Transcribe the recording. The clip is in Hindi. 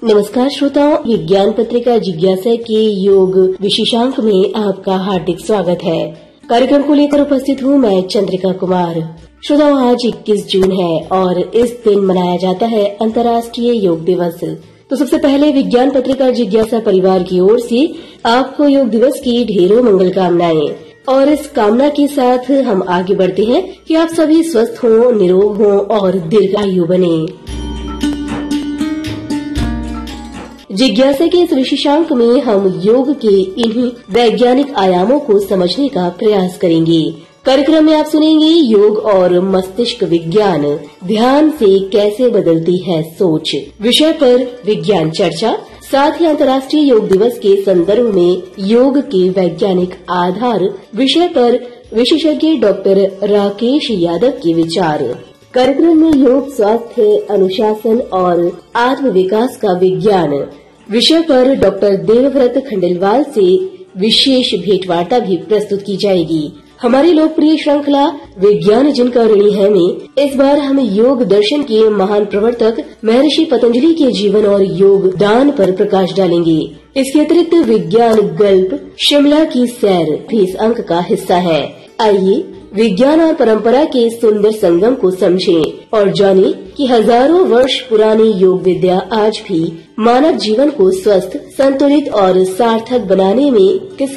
नमस्कार श्रोताओं, ये ज्ञान पत्रिका जिज्ञासा के योग विशेषांक में आपका हार्दिक स्वागत है। कार्यक्रम को लेकर उपस्थित हूँ मैं चंद्रिका कुमार। श्रोताओं, आज 21 जून है और इस दिन मनाया जाता है अंतर्राष्ट्रीय योग दिवस। तो सबसे पहले विज्ञान पत्रिका जिज्ञासा परिवार की ओर से आपको योग दिवस की ढेरों मंगल कामनाएं। और इस कामना के साथ हम आगे बढ़ते हैं कि आप सभी स्वस्थ हों, निरोग हों और दीर्घायु बने। जिज्ञासा के इस विशेषांक में हम योग के इन्हीं वैज्ञानिक आयामों को समझने का प्रयास करेंगे। कार्यक्रम में आप सुनेंगे योग और मस्तिष्क विज्ञान, ध्यान से कैसे बदलती है सोच विषय पर विज्ञान चर्चा, साथ ही अंतर्राष्ट्रीय योग दिवस के संदर्भ में योग के वैज्ञानिक आधार विषय पर विशेषज्ञ डॉक्टर राकेश यादव के विचार। कार्यक्रम में योग, स्वास्थ्य, अनुशासन और आत्म विकास का विज्ञान विषय पर डॉक्टर देवव्रत खंडेलवाल से विशेष भेंटवार्ता भी प्रस्तुत की जाएगी। हमारी लोकप्रिय श्रृंखला विज्ञान जिनका ऋणी है में इस बार हम योग दर्शन के महान प्रवर्तक महर्षि पतंजलि के जीवन और योग दान पर प्रकाश डालेंगे। इसके अतिरिक्त विज्ञान गल्प शिमला की सैर भी इस अंक का हिस्सा है। आइए विज्ञान और परंपरा के सुंदर संगम को समझें और जानें कि हजारों वर्ष पुरानी योग विद्या आज भी मानव जीवन को स्वस्थ, संतुलित और सार्थक बनाने में किस